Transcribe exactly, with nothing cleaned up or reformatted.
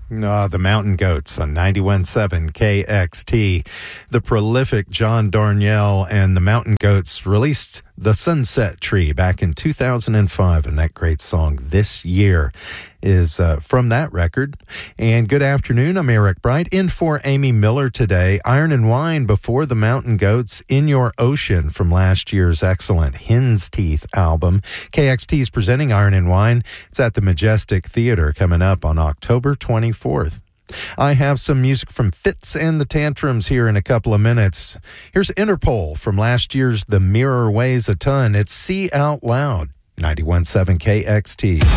Uh, the Mountain Goats on ninety-one point seven K X T. The prolific John Darnielle and the Mountain Goats released The Sunset Tree back in two thousand five, and that great song This Year is uh, from that record. And good afternoon, I'm Eric Bright, in for Amy Miller today. Iron and Wine before the Mountain Goats, In Your Ocean from last year's excellent Hen's Teeth album. K X T is presenting Iron and Wine. It's at the Majestic Theater coming up on October twenty-fourth. I have some music from Fitz and the Tantrums here in a couple of minutes. Here's Interpol from last year's The Mirror Weighs a Ton. It's See Out Loud, ninety-one point seven K X T.